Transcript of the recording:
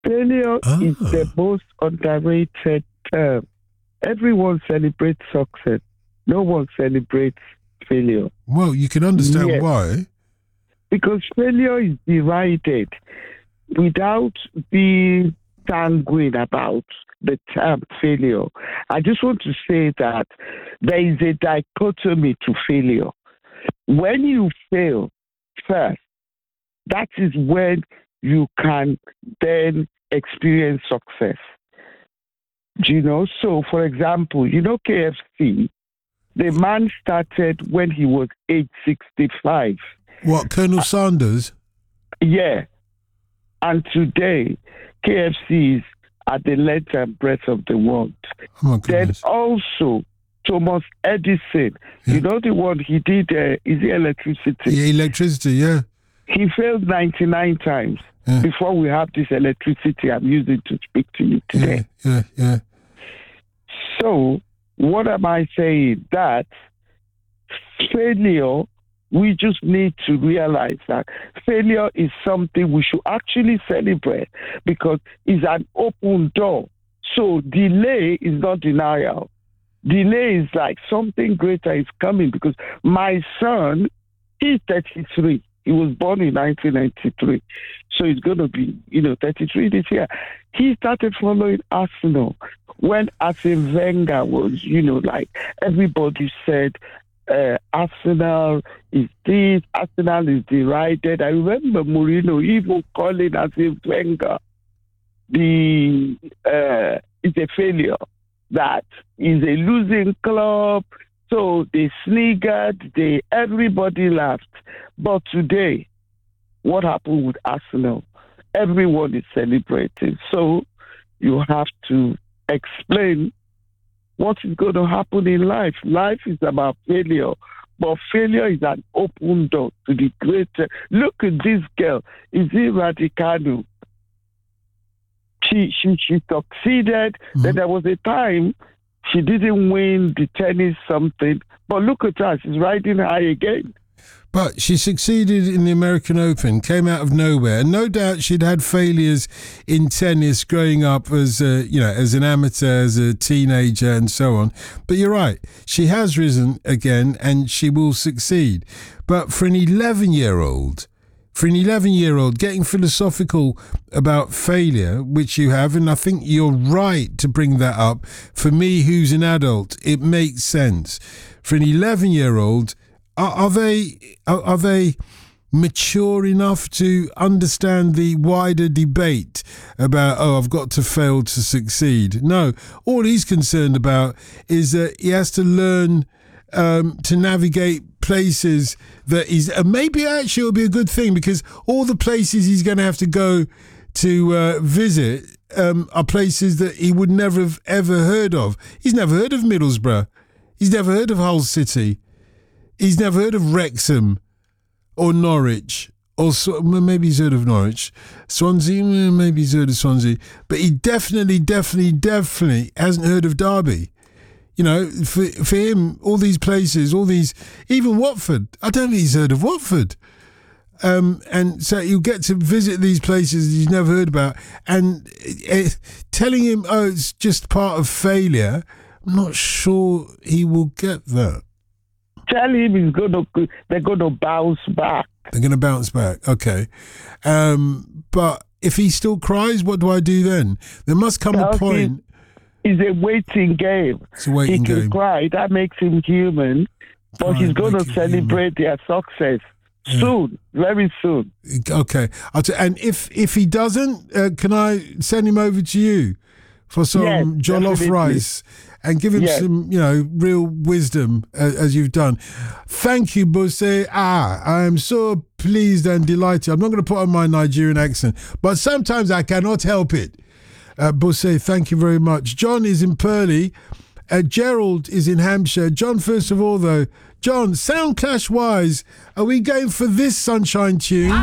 Failure is the most underrated term. Everyone celebrates success. No one celebrates failure. Well, you can understand why. Because failure is derided without being sanguine about the term failure. I just want to say that there is a dichotomy to failure. When you fail first, that is when you can then experience success. So for example, KFC, the man started when he was age 65. What, Colonel Sanders? Yeah. And today, KFC is at the length and breadth of the world. Oh my goodness. Then also, Thomas Edison, the one he did, is it electricity? Yeah, electricity, yeah. He failed 99 times before we have this electricity I'm using to speak to you today. Yeah. So, what am I saying? That failure, we just need to realize that failure is something we should actually celebrate because it's an open door. So delay is not denial. Delay is like something greater is coming because my son, he's 33. He was born in 1993. So he's going to be, 33 this year. He started following Arsenal when Arsene Wenger was, everybody said, Arsenal is this, Arsenal is derided. I remember Mourinho even calling Arsene Wenger it's a failure, that is a losing club. So they sniggered, everybody laughed. But today, what happened with Arsenal? Everyone is celebrating. So you have to explain what is going to happen in life. Life is about failure, but failure is an open door to the greater. Look at this girl, Izzy Raducanu. She succeeded. Then there was a time she didn't win the tennis something, but look at her, she's riding high again. But she succeeded in the American Open, came out of nowhere. And no doubt she'd had failures in tennis growing up as an amateur, as a teenager and so on. But you're right, she has risen again and she will succeed. But for an 11-year-old getting philosophical about failure, which you have, and I think you're right to bring that up. For me, who's an adult, it makes sense. For an 11-year-old, are they mature enough to understand the wider debate about, I've got to fail to succeed? No, all he's concerned about is that he has to learn to navigate places that maybe actually it'll be a good thing, because all the places he's going to have to go to visit are places that he would never have ever heard of. He's never heard of Middlesbrough. He's never heard of Hull City. He's never heard of Wrexham or Norwich. Maybe he's heard of Norwich. Swansea, maybe he's heard of Swansea. But he definitely hasn't heard of Derby. For him, all these places, even Watford, I don't think he's heard of Watford. And so you'll get to visit these places he's never heard about. And telling him, it's just part of failure, I'm not sure he will get that. Tell him they're going to bounce back. They're going to bounce back, okay. But if he still cries, what do I do then? There must come a point. It's a waiting game. It's a waiting game. He can cry. That makes him human. But he's going to celebrate their success soon, very soon. Okay. And if he doesn't, can I send him over to you for some jollof rice and give him some, real wisdom as you've done? Thank you, Bose. I am so pleased and delighted. I'm not going to put on my Nigerian accent, but sometimes I cannot help it. Bose, thank you very much. John is in Purley. Gerald is in Hampshire. John, first of all, though, John, sound clash wise, are we going for this Sunshine tune?